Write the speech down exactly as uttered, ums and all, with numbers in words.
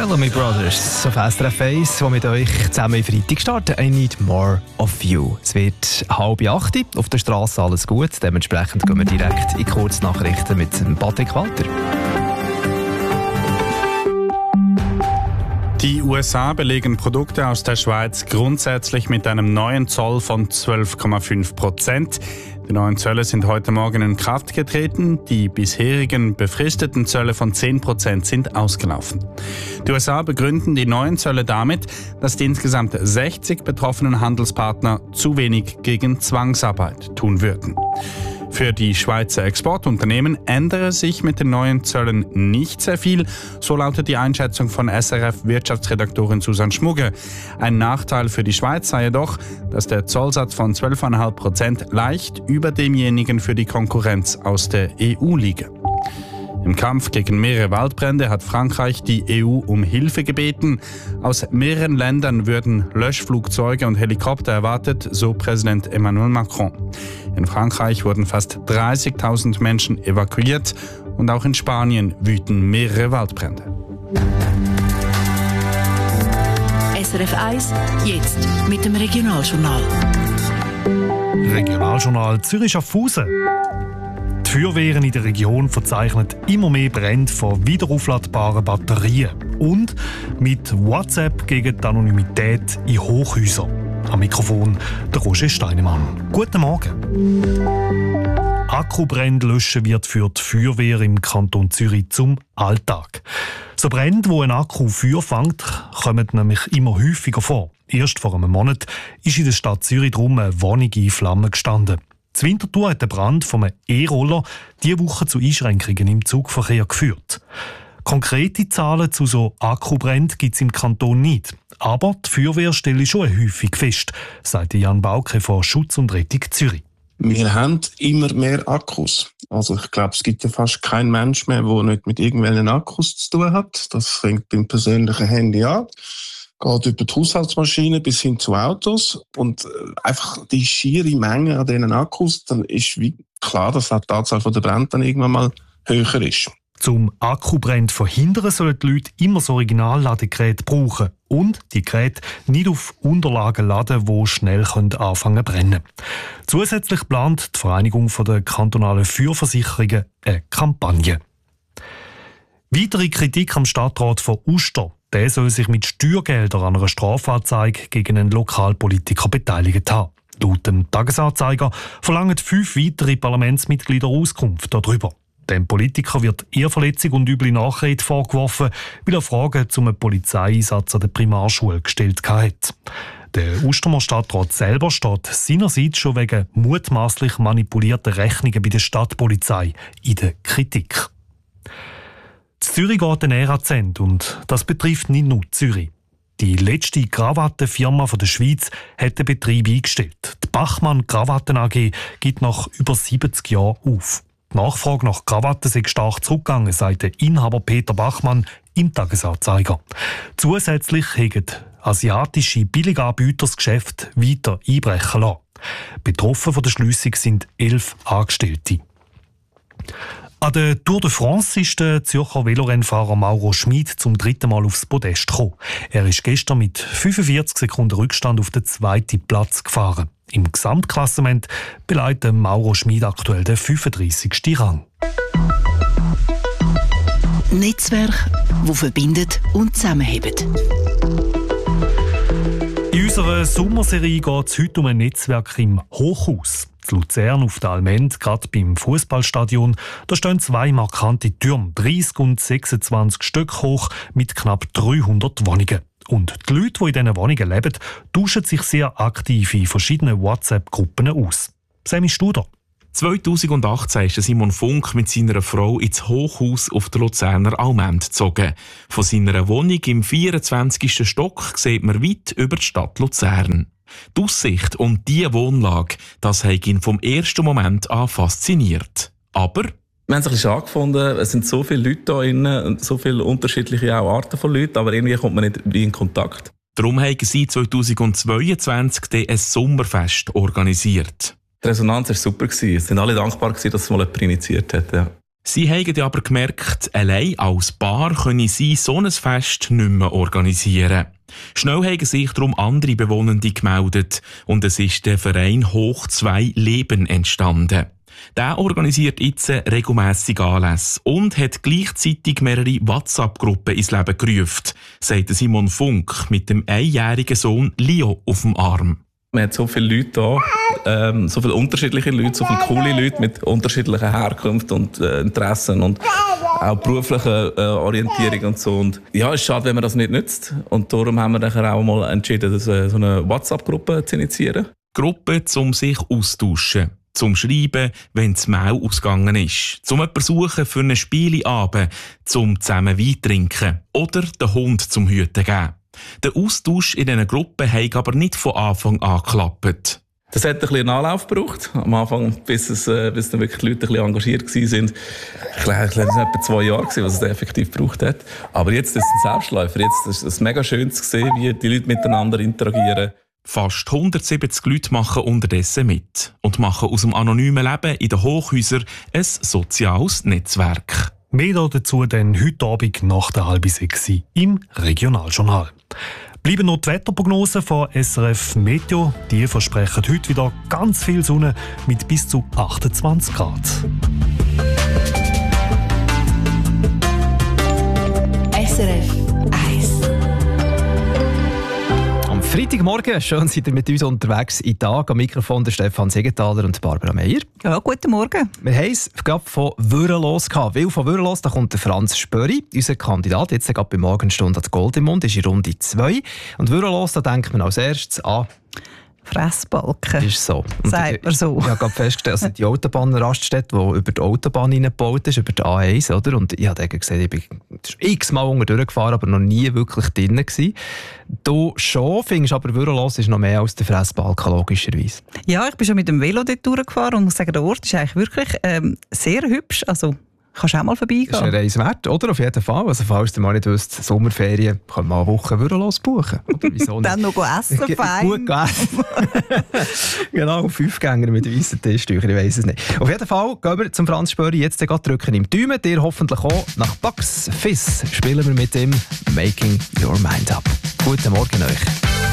Bellamy Brothers auf S R F eins, die mit euch zusammen in Freitag starten. I need more of you. Es wird halb acht, auf der Straße alles gut. Dementsprechend gehen wir direkt in Kurznachrichten mit Patrick Walter. Die U S A belegen Produkte aus der Schweiz grundsätzlich mit einem neuen Zoll von zwölf Komma fünf Prozent. Die neuen Zölle sind heute Morgen in Kraft getreten. Die bisherigen befristeten Zölle von zehn Prozent sind ausgelaufen. Die U S A begründen die neuen Zölle damit, dass die insgesamt sechzig betroffenen Handelspartner zu wenig gegen Zwangsarbeit tun würden. Für die Schweizer Exportunternehmen ändere sich mit den neuen Zöllen nicht sehr viel, so lautet die Einschätzung von S R F-Wirtschaftsredaktorin Susanne Schmugge. Ein Nachteil für die Schweiz sei jedoch, dass der Zollsatz von zwölf Komma fünf Prozent leicht über demjenigen für die Konkurrenz aus der E U liege. Im Kampf gegen mehrere Waldbrände hat Frankreich die E U um Hilfe gebeten. Aus mehreren Ländern würden Löschflugzeuge und Helikopter erwartet, so Präsident Emmanuel Macron. In Frankreich wurden fast dreißigtausend Menschen evakuiert und auch in Spanien wüten mehrere Waldbrände. S R F eins, jetzt mit dem Regionaljournal. Regionaljournal Zürich-Schaffhausen. Die Feuerwehren in der Region verzeichnen immer mehr Brände von wiederaufladbaren Batterien und mit WhatsApp gegen die Anonymität in Hochhäusern. Am Mikrofon der Roger Steinemann. Guten Morgen. Akkubrände löschen wird für die Feuerwehr im Kanton Zürich zum Alltag. So Brände, wo ein Akku Feuer fängt, kommen nämlich immer häufiger vor. Erst vor einem Monat ist in der Stadt Zürich drum eine Wohnung in Flammen gestanden. Das Winterthur hat der Brand von einem E-Roller diese Woche zu Einschränkungen im Zugverkehr geführt. Konkrete Zahlen zu so Akkubränden gibt es im Kanton nicht. Aber die Feuerwehr stelle schon häufig fest, sagt Jan Bauke von Schutz und Rettung Zürich. Wir haben immer mehr Akkus. Also ich glaube, es gibt ja fast keinen Mensch mehr, der nicht mit irgendwelchen Akkus zu tun hat. Das fängt beim persönlichen Handy an, geht über die Haushaltsmaschine bis hin zu Autos. Und einfach die schiere Menge an diesen Akkus, dann ist wie klar, dass auch die Anzahl der Brände dann irgendwann mal höher ist. Zum Akkubrände verhindern sollen die Leute immer das Originalladgeräte brauchen und die Geräte nicht auf Unterlagen laden, die schnell anfangen zu brennen. Zusätzlich plant die Vereinigung der kantonalen Feuerversicherungen eine Kampagne. Weitere Kritik am Stadtrat von Uster. Der soll sich mit Steuergeldern an einer Strafanzeige gegen einen Lokalpolitiker beteiligt haben. Laut dem Tagesanzeiger verlangen fünf weitere Parlamentsmitglieder Auskunft darüber. Dem Politiker wird Ehrverletzung und üble Nachrede vorgeworfen, weil er Fragen zum Polizeieinsatz an der Primarschule gestellt hat. Der Ustermer Stadtrat selber steht seinerseits schon wegen mutmaßlich manipulierter Rechnungen bei der Stadtpolizei in der Kritik. In Zürich geht ein Ära zu Ende und das betrifft nicht nur Zürich. Die letzte Krawattenfirma der Schweiz hat den Betrieb eingestellt. Die Bachmann Krawatten A G gibt nach über siebzig Jahren auf. Die Nachfrage nach Krawatten sei stark zurückgegangen, sagt der Inhaber Peter Bachmann im Tagesanzeiger. Zusätzlich haben asiatische Billiganbieter das Geschäft weiter einbrechen lassen. Betroffen von der Schliessung sind elf Angestellte. An der Tour de France ist der Zürcher Velorennfahrer Mauro Schmid zum dritten Mal aufs Podest gekommen. Er ist gestern mit fünfundvierzig Sekunden Rückstand auf den zweiten Platz gefahren. Im Gesamtklassement beleidigt Mauro Schmid aktuell den fünfunddreissigsten Rang. Netzwerk, das verbindet und zusammenhält. In unserer Sommerserie geht es heute um ein Netzwerk im Hochhaus. In Luzern auf der Almend, gerade beim Fußballstadion, da stehen zwei markante Türme, dreißig und sechsundzwanzig Stück hoch, mit knapp dreihundert Wohnungen. Und die Leute, die in diesen Wohnungen leben, tauschen sich sehr aktiv in verschiedenen WhatsApp-Gruppen aus. Sammy Studer. zweitausendachtzehn ist Simon Funk mit seiner Frau ins Hochhaus auf der Luzerner Almend gezogen. Von seiner Wohnung im vierundzwanzigsten Stock sieht man weit über die Stadt Luzern. Die Aussicht und diese Wohnlage, das hat ihn vom ersten Moment an fasziniert. Aber wir haben es ein bisschen schade gefunden. Es sind so viele Leute hier drin, so viele unterschiedliche auch Arten von Leuten, aber irgendwie kommt man nicht in Kontakt. Darum haben sie zweitausendzweiundzwanzig ein Sommerfest organisiert. Die Resonanz war super. Es sind alle dankbar, dass es mal jemand initiiert hat. Ja. Sie haben aber gemerkt, allein als Paar können sie so ein Fest nicht mehr organisieren. Schnell haben sich darum andere Bewohnende gemeldet und es ist der Verein Hoch zwei Leben entstanden. Der organisiert jetzt regelmässig Anlässe und hat gleichzeitig mehrere WhatsApp-Gruppen ins Leben gerufen, sagt Simon Funk mit dem einjährigen Sohn Leo auf dem Arm. Man hat so viele Leute da, ähm, so viele unterschiedliche Leute, so viele coole Leute mit unterschiedlichen Herkünften und äh, Interessen und auch berufliche äh, Orientierung und so. Und ja, es ist schade, wenn man das nicht nützt. Und darum haben wir dann auch mal entschieden, das, äh, so eine WhatsApp-Gruppe zu initiieren. Gruppe, um sich austauschen, zum Schreiben, wenn das Mail ausgegangen ist, zum jemanden suchen für einen Spieleabend, zum zusammen Wein trinken oder den Hund zum Hüten geben. Der Austausch in diesen Gruppen hat aber nicht von Anfang an geklappt. Das hat ein bisschen Anlauf gebraucht. Am Anfang, bis, es, äh, bis dann wirklich die Leute ein bisschen engagiert waren. Ich glaube, es waren etwa zwei Jahre, was es effektiv gebraucht hat. Aber jetzt ist es ein Selbstläufer. Jetzt ist es mega schön zu sehen, wie die Leute miteinander interagieren. Fast hundertsiebzig Leute machen unterdessen mit und machen aus dem anonymen Leben in den Hochhäusern ein soziales Netzwerk. Mehr dazu dann heute Abend nach der halben sechs im Regionaljournal. Bleiben noch die Wetterprognosen von S R F Meteo. Die versprechen heute wieder ganz viel Sonne mit bis zu achtundzwanzig Grad. S R F eins. Am Freitagmorgen, schön seid ihr mit uns unterwegs in Tag. Am Mikrofon der Stefan Segenthaler und Barbara Meier. Ja, guten Morgen. Wir haben es gerade von Würrelos gehabt. Weil von Würrelos, da kommt der Franz Spöri, unser Kandidat. Jetzt gerade bei Morgenstunde an die Goldemund, ist in Runde zwei. Und Würrelos, da denkt man als erstes an... Fressbalken. Ist so. Und sagt man so. Ich, ich habe gerade festgestellt, dass die Autobahnraststätte, die über die Autobahn hineingebaut ist, über die A eins, oder? Und ich habe gesehen, ich bin x-mal unten durchgefahren, aber noch nie wirklich drinnen gewesen. Du schon, findest aber Würrelos ist noch mehr als der Fressbalken, logischerweise. Ja, ich bin schon mit dem Velo dort durchgefahren und muss sagen, der Ort ist eigentlich wirklich ähm, sehr hübsch. Also, kannst du auch mal vorbeigehen. Das ist eine Reise wert, oder? Auf jeden Fall. Also, falls ihr mal nicht wisst, Sommerferien, kann man eine Woche Würrelos buchen. Oder wieso Dann noch essen, fein. Gut essen. Genau, fünf Gänger mit weißen Tischtüchern, ich weiss es nicht. Auf jeden Fall gehen wir zum Franz Spöri. Jetzt gerade drücken im Däumen. Dir hoffentlich auch. Nach Bucks Fizz spielen wir mit dem Making Your Mind Up. Guten Morgen euch.